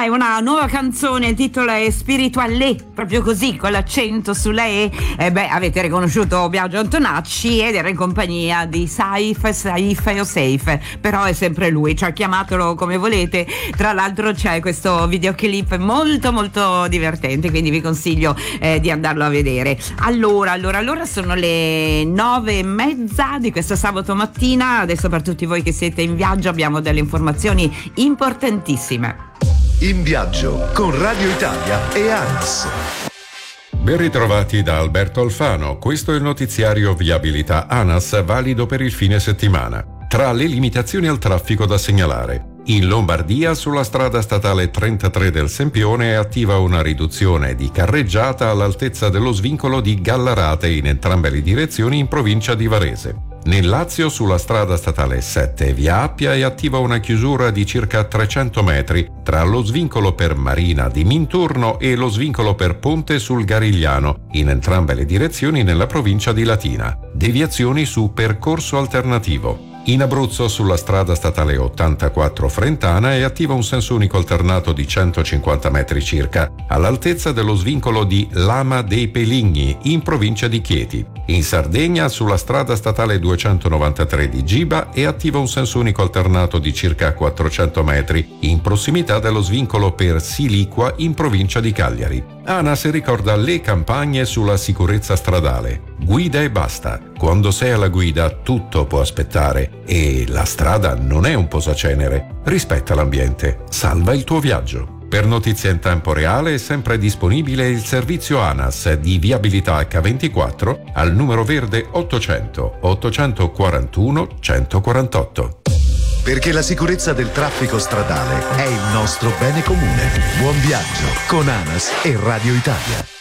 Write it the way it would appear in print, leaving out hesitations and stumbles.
è una nuova canzone, il titolo è Spiritualé, proprio così, con l'accento sulla E. Avete riconosciuto Biagio Antonacci ed era in compagnia di Saif o Safe, però è sempre lui, cioè chiamatelo come volete. Tra l'altro c'è questo videoclip molto molto divertente, quindi vi consiglio di andarlo a vedere. Allora sono le 9:30 di questo sabato mattina. Adesso per tutti voi che siete in viaggio abbiamo delle informazioni importantissime. In viaggio con Radio Italia e ANAS. Ben ritrovati da Alberto Alfano. Questo è il notiziario Viabilità ANAS, valido per il fine settimana. Tra le limitazioni al traffico da segnalare: in Lombardia, sulla strada statale 33 del Sempione, è attiva una riduzione di carreggiata all'altezza dello svincolo di Gallarate in entrambe le direzioni in provincia di Varese. Nel Lazio, sulla strada statale 7 via Appia, è attiva una chiusura di circa 300 metri tra lo svincolo per Marina di Minturno e lo svincolo per Ponte sul Garigliano, in entrambe le direzioni nella provincia di Latina. Deviazioni su percorso alternativo. In Abruzzo, sulla strada statale 84 Frentana, è attiva un senso unico alternato di 150 metri circa, all'altezza dello svincolo di Lama dei Peligni, in provincia di Chieti. In Sardegna, sulla strada statale 293 di Giba, è attiva un senso unico alternato di circa 400 metri, in prossimità dello svincolo per Siliqua, in provincia di Cagliari. ANAS ricorda le campagne sulla sicurezza stradale. Guida e basta. Quando sei alla guida tutto può aspettare e la strada non è un posacenere. Rispetta l'ambiente, salva il tuo viaggio. Per notizie in tempo reale è sempre disponibile il servizio ANAS di viabilità H24 al numero verde 800 841 148. Perché la sicurezza del traffico stradale è il nostro bene comune. Buon viaggio con ANAS e Radio Italia.